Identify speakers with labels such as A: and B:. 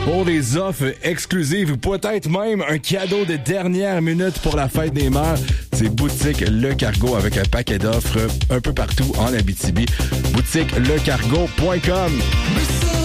A: Pour des offres exclusives ou peut-être même un cadeau de dernière minute pour la fête des mères, c'est Boutique Le Cargo avec un paquet d'offres un peu partout en Abitibi. Boutiquelecargo.com.